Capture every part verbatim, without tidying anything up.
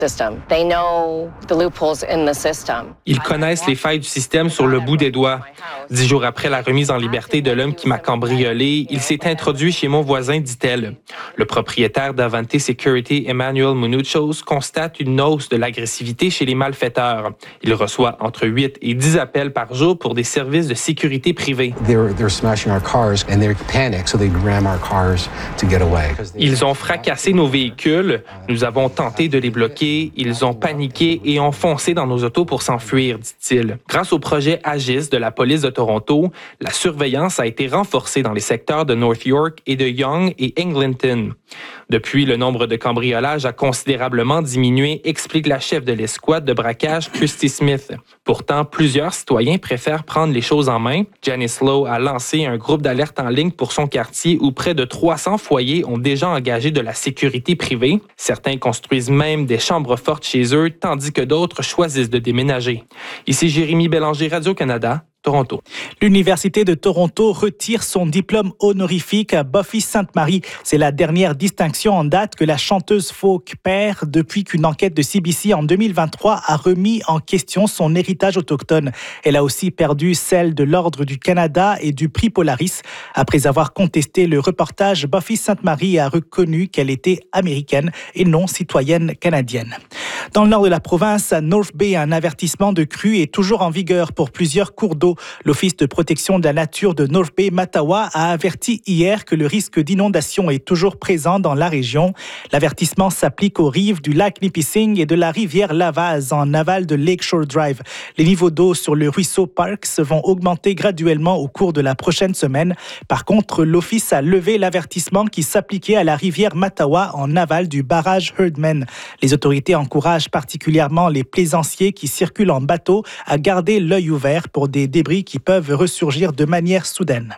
Ils connaissent les failles du système sur le bout des doigts. Dix jours après la remise en liberté de l'homme qui m'a cambriolé, il s'est introduit chez mon voisin, dit-elle. Le propriétaire d'Avante Security, Emmanuel Munuchos, constate une hausse de l'agressivité chez les malfaiteurs. Il reçoit entre huit et dix appels par jour pour des services de sécurité privée. Ils ont fracassé nos véhicules. Nous avons tenté de les bloquer. Ils ont paniqué et ont foncé dans nos autos pour s'enfuir, dit-il. Grâce au projet Agis de la police de Toronto, la surveillance a été renforcée dans les secteurs de North York et de Yonge et Eglinton. Depuis, le nombre de cambriolages a considérablement diminué, explique la chef de l'escouade de braquage, Christy Smith. Pourtant, plusieurs citoyens préfèrent prendre les choses en main. Janice Lowe a lancé un groupe d'alerte en ligne pour son quartier où près de trois cents foyers ont déjà engagé de la sécurité privée. Certains construisent même des chambres fortes chez eux, tandis que d'autres choisissent de déménager. Ici Jérémy Bélanger, Radio-Canada, Toronto. L'Université de Toronto retire son diplôme honorifique à Buffy Sainte-Marie. C'est la dernière distinction en date que la chanteuse folk perd depuis qu'une enquête de C B C en deux mille vingt-trois a remis en question son héritage autochtone. Elle a aussi perdu celle de l'Ordre du Canada et du prix Polaris. Après avoir contesté le reportage, Buffy Sainte-Marie a reconnu qu'elle était américaine et non citoyenne canadienne. Dans le nord de la province, à North Bay, un avertissement de crue est toujours en vigueur pour plusieurs cours d'eau. L'Office de protection de la nature de North Bay, Matawa, a averti hier que le risque d'inondation est toujours présent dans la région. L'avertissement s'applique aux rives du lac Nipissing et de la rivière Lavaz en aval de Lakeshore Drive. Les niveaux d'eau sur le ruisseau Parks vont augmenter graduellement au cours de la prochaine semaine. Par contre, l'Office a levé l'avertissement qui s'appliquait à la rivière Matawa en aval du barrage Herdman. Les autorités encouragent particulièrement les plaisanciers qui circulent en bateau à garder l'œil ouvert pour des débris qui peuvent ressurgir de manière soudaine.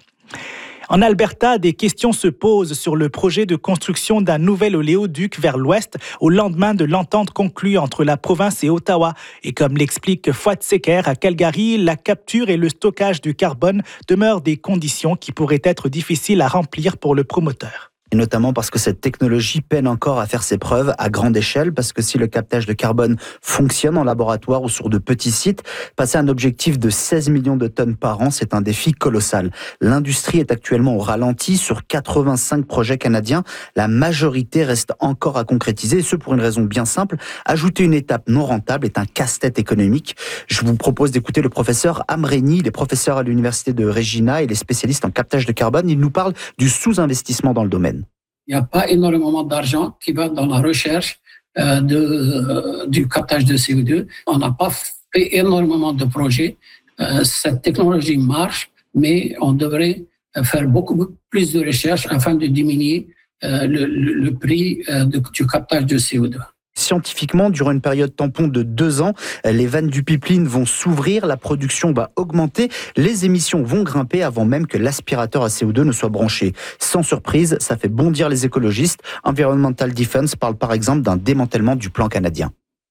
En Alberta, des questions se posent sur le projet de construction d'un nouvel oléoduc vers l'ouest au lendemain de l'entente conclue entre la province et Ottawa. Et comme l'explique Fouad Seker à Calgary, la capture et le stockage du carbone demeurent des conditions qui pourraient être difficiles à remplir pour le promoteur. Et notamment parce que cette technologie peine encore à faire ses preuves à grande échelle, parce que si le captage de carbone fonctionne en laboratoire ou sur de petits sites, passer un objectif de seize millions de tonnes par an, c'est un défi colossal. L'industrie est actuellement au ralenti sur quatre-vingt-cinq projets canadiens. La majorité reste encore à concrétiser, et ce pour une raison bien simple. Ajouter une étape non rentable est un casse-tête économique. Je vous propose d'écouter le professeur Amreni, il est professeur à l'université de Regina et il est spécialiste en captage de carbone. Il nous parle du sous-investissement dans le domaine. Il n'y a pas énormément d'argent qui va dans la recherche euh, de, euh, du captage de C O deux. On n'a pas fait énormément de projets. Euh, cette technologie marche, mais on devrait faire beaucoup plus de recherches afin de diminuer euh, le, le, le prix euh, de, du captage de C O deux. Scientifiquement, durant une période tampon de deux ans, les vannes du pipeline vont s'ouvrir, la production va augmenter, les émissions vont grimper avant même que l'aspirateur à C O deux ne soit branché. Sans surprise, ça fait bondir les écologistes. Environmental Defense parle par exemple d'un démantèlement du plan canadien.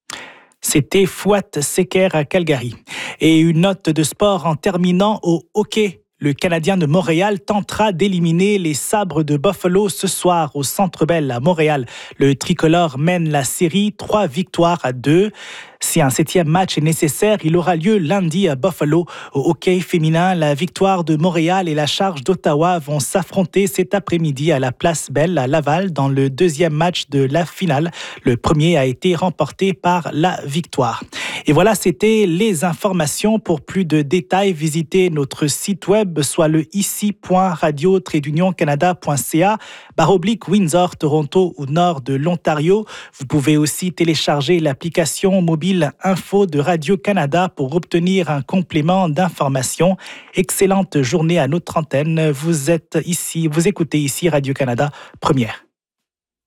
C'était Fouad Seker à Calgary. Et une note de sport en terminant au hockey. Le Canadien de Montréal tentera d'éliminer les Sabres de Buffalo ce soir au Centre Bell à Montréal. Le tricolore mène la série trois victoires à deux. Si un septième match est nécessaire, il aura lieu lundi à Buffalo. Au hockey féminin, la victoire de Montréal et la charge d'Ottawa vont s'affronter cet après-midi à la Place Bell à Laval dans le deuxième match de la finale. Le premier a été remporté par la victoire. Et voilà, c'était les informations. Pour plus de détails, visitez notre site web, soit le ici point radio tiret union canada point c a, barre oblique Windsor, Toronto ou nord de l'Ontario. Vous pouvez aussi télécharger l'application mobile Info de Radio-Canada pour obtenir un complément d'information. Excellente journée à notre antenne. Vous êtes ici, vous écoutez ici Radio-Canada, première.